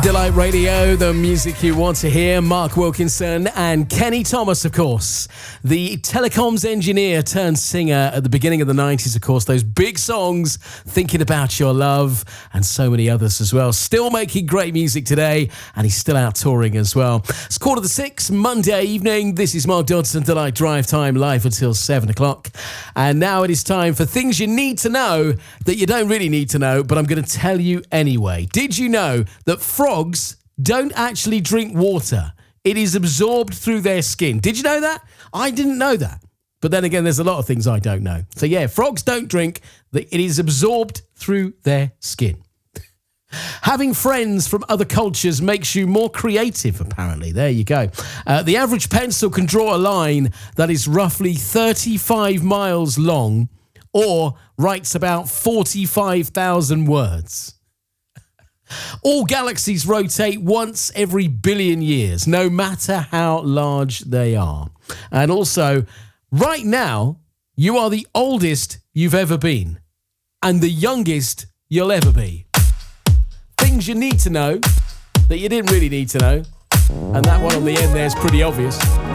Delight Radio, the music you want to hear. Mark Wilkinson and Kenny Thomas, of course. The telecoms engineer turned singer at the beginning of the 90s, of course. Those big songs, Thinking About Your Love, and so many others as well. Still making great music today, and he's still out touring as well. It's 5:45, Monday evening. This is Mark Dodson, Delight Drive Time, live until 7 o'clock. And now it is time for things you need to know that you don't really need to know, but I'm going to tell you anyway. Did you know that frogs don't actually drink water? It is absorbed through their skin. Did you know that? I didn't know that. But then again, there's a lot of things I don't know. So yeah, frogs don't drink. It is absorbed through their skin. Having friends from other cultures makes you more creative, apparently. There you go. The average pencil can draw a line that is roughly 35 miles long or writes about 45,000 words. All galaxies rotate once every billion years, no matter how large they are. And also, right now, you are the oldest you've ever been and the youngest you'll ever be. Things you need to know that you didn't really need to know. And that one on the end there is pretty obvious.